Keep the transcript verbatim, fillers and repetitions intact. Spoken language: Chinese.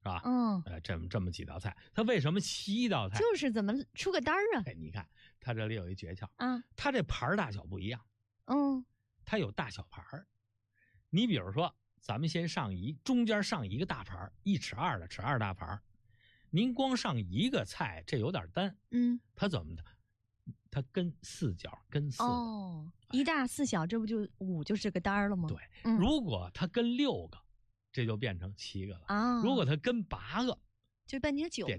吧？ 嗯， 呃，这么这么几道菜，它为什么七道菜？ 就是怎么出个单儿啊？ 哎，你看它这里有一诀窍啊， 它这盘大小不一样， 嗯， 它有大小盘儿。你比如说，咱们先上一中间上一个大盘儿，一尺二的尺二大盘儿，您光上一个菜，这有点单。 嗯， 它怎么的？它跟四角跟四个。 哦，一大四小，这不就五就是个单儿了吗？ 对， 嗯、 如果它跟六个，这就变成七个了。 啊， 如果它跟八个， 就变成九个